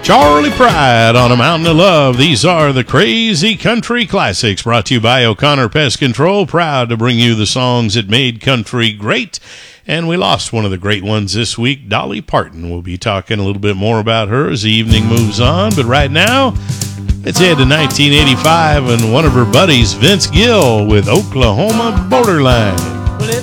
Charlie Pride on a Mountain of Love. These are the Crazy Country Classics, brought to you by O'Connor Pest Control. Proud to bring you the songs that made country great. And we lost one of the great ones this week, Dolly Parton. We'll be talking a little bit more about her as the evening moves on. But right now, let's head to 1985 and one of her buddies, Vince Gill, with Oklahoma Borderline.